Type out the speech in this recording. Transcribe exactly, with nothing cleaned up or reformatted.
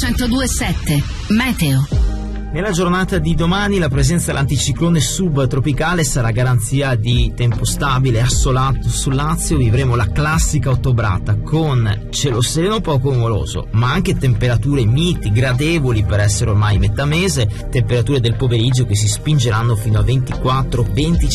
centodue e sette Meteo. Nella giornata di domani la presenza dell'anticiclone subtropicale sarà garanzia di tempo stabile e assolato sul Lazio. Vivremo la classica ottobrata con cielo sereno poco nuvoloso, ma anche temperature miti, gradevoli per essere ormai metà mese, temperature del pomeriggio che si spingeranno fino a ventiquattro venticinque